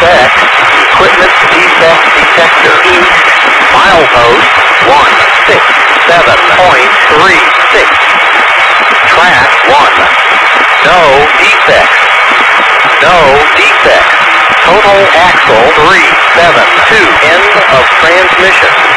defect, equipment defect detector. East, milepost 167.36. Track 1. No defects. No defects. Total axle 372. End of transmission.